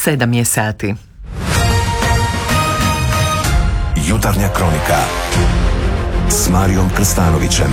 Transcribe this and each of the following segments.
7 je sati. Jutarnja kronika s Marijom Krstanovićem.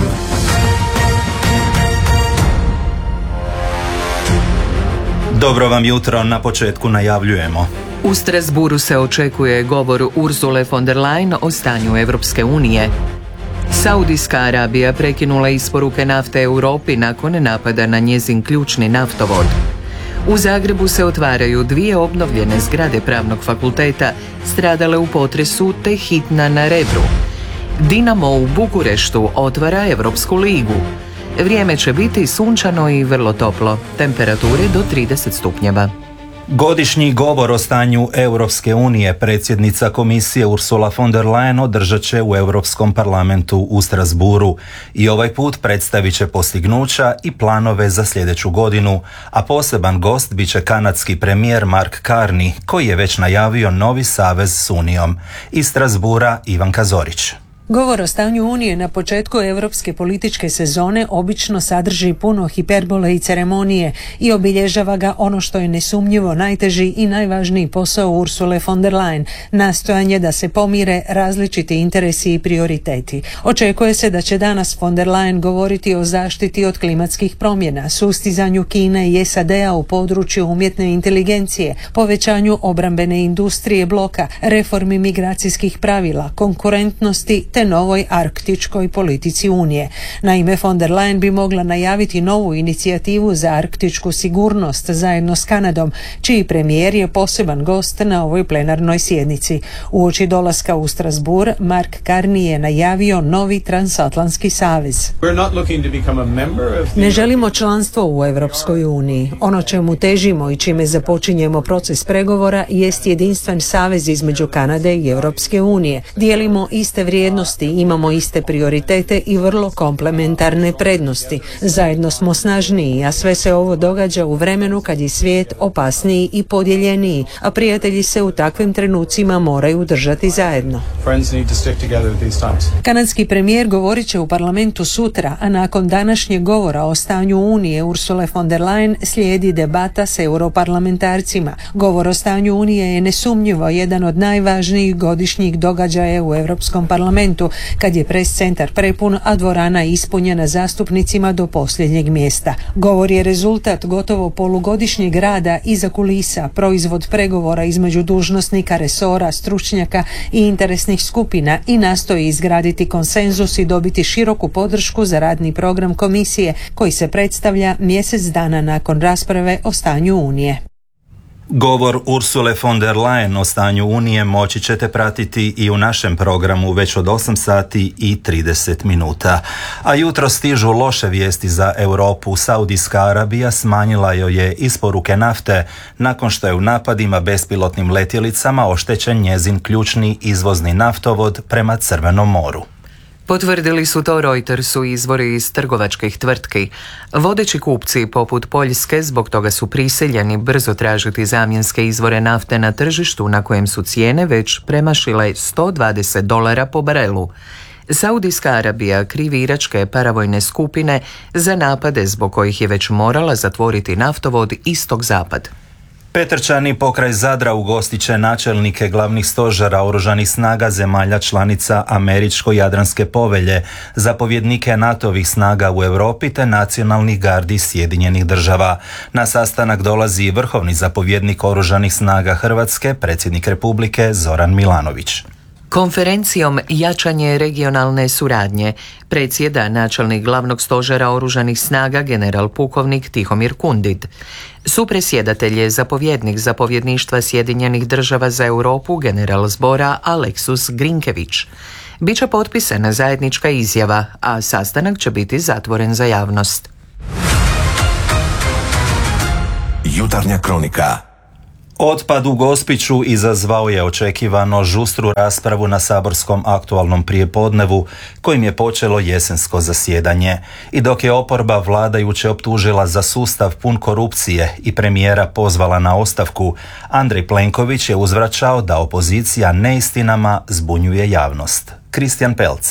Dobro vam jutro, na početku najavljujemo. U Strasburu se očekuje govor Ursule von der Leyen o stanju Europske unije. Saudijska Arabija prekinula isporuke nafte Europi nakon napada na njezin ključni naftovod. U Zagrebu se otvaraju 2 obnovljene zgrade Pravnog fakulteta stradale u potresu te hitna na Rebru. Dinamo u Bukureštu otvara Europsku ligu. Vrijeme će biti sunčano i vrlo toplo, temperature do 30 stupnjeva. Godišnji govor o stanju Europske unije predsjednica komisije Ursula von der Leyen održat će u Europskom parlamentu u Strasburu i ovaj put predstavit će postignuća i planove za sljedeću godinu, a poseban gost bit će kanadski premijer Mark Carney, koji je već najavio novi savez s Unijom. Iz Strasbura Ivanka Zorić. Govor o stanju Unije na početku europske političke sezone obično sadrži puno hiperbole i ceremonije i obilježava ga ono što je nesumnjivo najteži i najvažniji posao Ursule von der Leyen, nastojanje da se pomire različiti interesi i prioriteti. Očekuje se da će danas von der Leyen govoriti o zaštiti od klimatskih promjena, sustizanju Kine i SAD-a u području umjetne inteligencije, povećanju obrambene industrije bloka, reformi migracijskih pravila, konkurentnosti te novoj arktičkoj politici Unije. Naime, von der Leyen bi mogla najaviti novu inicijativu za arktičku sigurnost zajedno s Kanadom, čiji premijer je poseban gost na ovoj plenarnoj sjednici. Uoči dolaska u Strasbourg, Mark Carney je najavio novi transatlantski savez. Ne želimo članstvo u Europskoj uniji. Ono čemu težimo i čime započinjemo proces pregovora jest jedinstven savez između Kanade i Europske unije. Dijelimo iste vrijednosti, imamo iste prioritete i vrlo komplementarne prednosti. Zajedno smo snažniji, a sve se ovo događa u vremenu kad je svijet opasniji i podijeljeniji, a prijatelji se u takvim trenucima moraju držati zajedno. Kanadski premijer govorit će u parlamentu sutra, a nakon današnjeg govora o stanju Unije Ursule von der Leyen slijedi debata s europarlamentarcima. Govor o stanju Unije je nesumnjivo jedan od najvažnijih godišnjih događaja u Europskom parlamentu, kad je pres centar prepun, a dvorana ispunjena zastupnicima do posljednjeg mjesta. Govor je rezultat gotovo polugodišnjeg rada iza kulisa, proizvod pregovora između dužnosnika, resora, stručnjaka i interesnih skupina i nastoji izgraditi konsenzus i dobiti široku podršku za radni program komisije koji se predstavlja mjesec dana nakon rasprave o stanju Unije. Govor Ursule von der Leyen o stanju Unije moći ćete pratiti i u našem programu već od 8 sati i 30 minuta. A jutro stižu loše vijesti za Europu. Saudijska Arabija smanjila joj je isporuke nafte nakon što je u napadima bespilotnim letjelicama oštećen njezin ključni izvozni naftovod prema Crvenom moru. Potvrdili su to Reutersu izvori iz trgovačkih tvrtki. Vodeći kupci poput Poljske zbog toga su prisiljeni brzo tražiti zamjenske izvore nafte na tržištu na kojem su cijene već premašile $120 po barelu. Saudijska Arabija krivi iračke paravojne skupine za napade zbog kojih je već morala zatvoriti naftovod istok-zapad. Petrčani pokraj Zadra ugostit će načelnike glavnih stožera oružanih snaga zemalja članica Američko-Jadranske povelje, zapovjednike NATO-ovih snaga u Europi te nacionalnih gardi Sjedinjenih država. Na sastanak dolazi i vrhovni zapovjednik oružanih snaga Hrvatske, predsjednik Republike Zoran Milanović. Konferencijom Jačanje regionalne suradnje predsjeda načelnik glavnog stožera oružanih snaga general pukovnik Tihomir Kundit. Supredsjedatelj je zapovjednik zapovjedništva Sjedinjenih država za Europu general zbora Aleksus Grinkević. Biće potpisana zajednička izjava, a sastanak će biti zatvoren za javnost. Jutarnja kronika. Otpad u Gospiću izazvao je očekivano žustru raspravu na saborskom aktualnom prijepodnevu kojim je počelo jesensko zasjedanje. I dok je oporba vladajuće optužila za sustav pun korupcije i premijera pozvala na ostavku, Andrej Plenković je uzvraćao da opozicija neistinama zbunjuje javnost. Kristijan Pelc.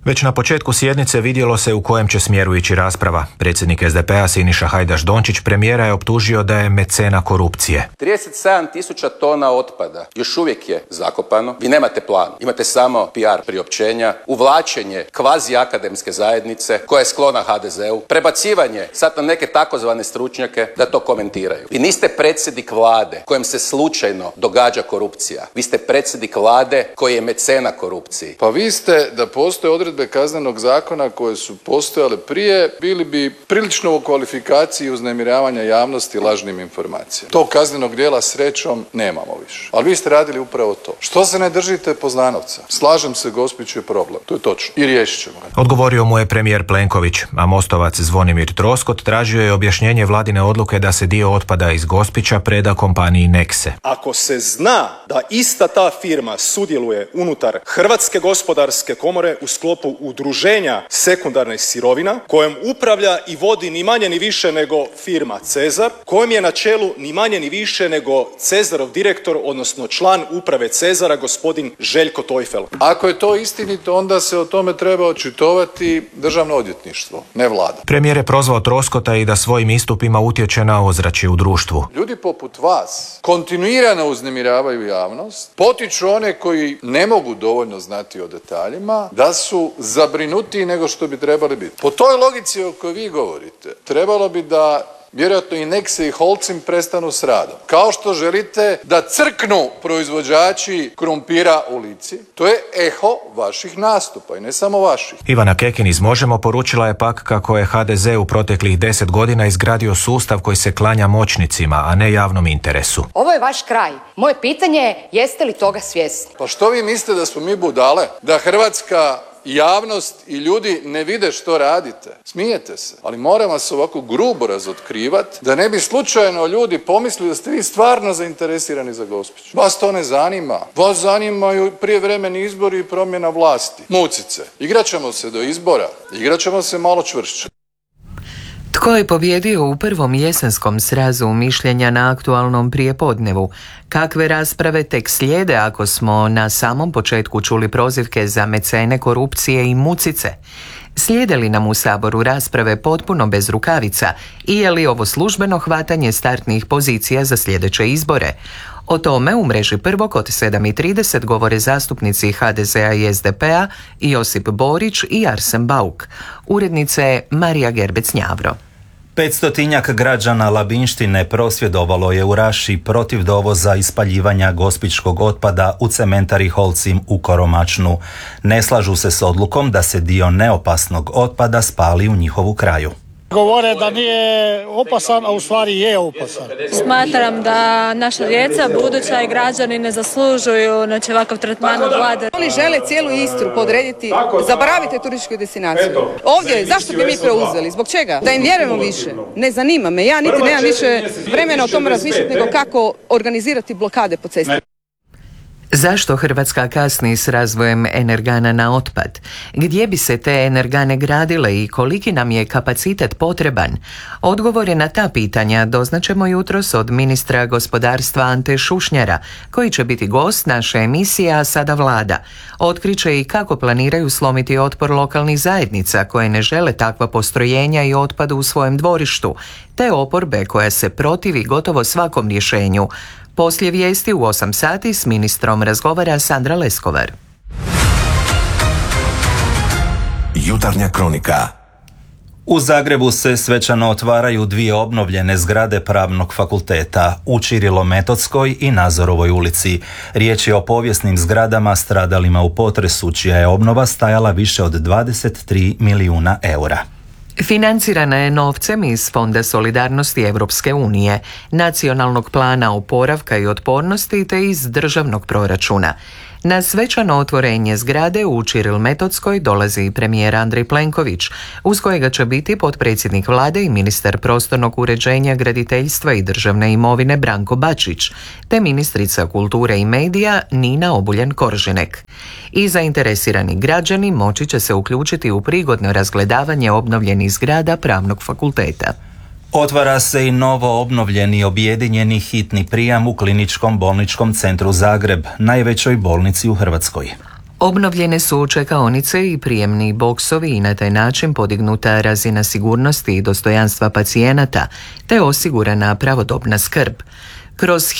Već na početku sjednice vidjelo se u kojem će smjeru ići rasprava. Predsjednik SDP-a Siniša Hajdaš Dončić premijera je optužio da je mecena korupcije. 37.000 tona otpada još uvijek je zakopano. Vi nemate plan, imate samo PR priopćenja, uvlačenje kvazi akademske zajednice koja je sklona HDZ-u, prebacivanje sad na neke takozvane stručnjake da to komentiraju. Vi niste predsjednik vlade kojem se slučajno događa korupcija. Vi ste predsjednik vlade koji je mecena korupciji. Pa vi ste, da postoje odredbe kaznenog zakona koje su postojale prije, bili bi prilično u kvalifikaciji uznemiravanja javnosti lažnim informacijama. Tog kaznenog djela srećom nemamo više. Ali vi ste radili upravo to. Što se ne držite Poznanovca? Slažem se, Gospić je problem. To je točno. I riješit ćemo ga. Odgovorio mu je premijer Plenković, a Mostovac Zvonimir Troskot tražio je objašnjenje vladine odluke da se dio otpada iz Gospića preda kompaniji Nexe. Ako se zna da ista ta firma sudjeluje unutar Hrvatske gospodarske komore u sklopu udruženja sekundarnih sirovina, kojom upravlja i vodi ni manje ni više nego firma Cezar, kojem je na čelu ni manje ni više nego Cezarov direktor, odnosno član uprave Cezara, gospodin Željko Tojfel. Ako je to istinito, onda se o tome treba očitovati Državno odvjetništvo, ne vlada. Premijer je prozvao Troskota i da svojim istupima utječe na ozračje u društvu. Ljudi poput vas kontinuirano uznemiravaju javnost, potiču one koji ne mogu dovoljno znati o detaljima, da su zabrinutiji nego što bi trebali biti. Po toj logici o kojoj vi govorite, trebalo bi da vjerojatno i Nexe i Holcim prestanu s radom. Kao što želite da crknu proizvođači krumpira u Lici, to je eho vaših nastupa i ne samo vaših. Ivana Kekin iz Možemo poručila je pak kako je HDZ u proteklih 10 godina izgradio sustav koji se klanja moćnicima, a ne javnom interesu. Ovo je vaš kraj. Moje pitanje je, jeste li toga svjesni? Pa što vi mislite, da smo mi budale? Da hrvatska javnost i ljudi ne vide što radite? Smijete se, ali moram vas ovako grubo razotkrivati da ne bi slučajno ljudi pomislili da ste vi stvarno zainteresirani za Gospić. Vas to ne zanima. Vas zanimaju prijevremeni izbori i promjena vlasti. Mucice. Igrat ćemo se do izbora. Igrat ćemo se malo čvršće. Tko je pobjedio u prvom jesenskom srazu mišljenja na aktualnom prijepodnevu? Kakve rasprave tek slijede ako smo na samom početku čuli prozivke za mecene korupcije i mucice? Slijede li nam u Saboru rasprave potpuno bez rukavica i je li ovo službeno hvatanje startnih pozicija za sljedeće izbore? O tome u mreži Prvog od 7:30 govore zastupnici HDZ-a i SDP-a Josip Borić i Arsen Bauk. Urednica je Marija Gerbec-Njavro. 500 građana Labinštine prosvjedovalo je u Raši protiv dovoza i spaljivanja gospićkog otpada u cementari Holcim u Koromačnu. Ne slažu se s odlukom da se dio neopasnog otpada spali u njihovu kraju. Govore da nije opasan, a u stvari je opasan. Smatram da naša djeca, buduća i građani ne zaslužuju ovakav tretman od vlade. Oni žele cijelu Istru podrediti, zaboravite turističku destinaciju. Ovdje, zašto bi mi preuzeli? Zbog čega? Da im vjerujemo više. Ne zanima me. Ja niti nemam više vremena o tome razmišljati nego kako organizirati blokade po cesti. Zašto Hrvatska kasni s razvojem energana na otpad? Gdje bi se te energane gradile i koliki nam je kapacitet potreban? Odgovore na ta pitanja doznaćemo jutros od ministra gospodarstva Ante Šušnjara, koji će biti gost naše emisije A sada vlada. Otkriće i kako planiraju slomiti otpor lokalnih zajednica koje ne žele takva postrojenja i otpad u svojem dvorištu, te oporbe koja se protivi gotovo svakom rješenju. Poslije vijesti u 8 sati s ministrom razgovara Sandra Leskovar. Jutarnja kronika. U Zagrebu se svečano otvaraju dvije obnovljene zgrade Pravnog fakulteta u Ćirilo-Metodskoj i Nazorovoj ulici. Riječ je o povijesnim zgradama stradalima u potresu, čija je obnova stajala više od 23 milijuna eura. Financirana je novcem iz Fonda solidarnosti Europske unije, Nacionalnog plana oporavka i otpornosti te iz državnog proračuna. Na svečano otvorenje zgrade u Ćiril-Metodskoj dolazi premijer Andrej Plenković, uz kojega će biti potpredsjednik vlade i ministar prostornog uređenja, graditeljstva i državne imovine Branko Bačić, te ministrica kulture i medija Nina Obuljen-Koržinek. I zainteresirani građani moći će se uključiti u prigodno razgledavanje obnovljenih zgrada Pravnog fakulteta. Otvara se i novo obnovljeni objedinjeni hitni prijam u Kliničkom bolničkom centru Zagreb, najvećoj bolnici u Hrvatskoj. Obnovljene su čekaonice i prijemni boksovi i na taj način podignuta razina sigurnosti i dostojanstva pacijenata te osigurana pravodobna skrb. Kroz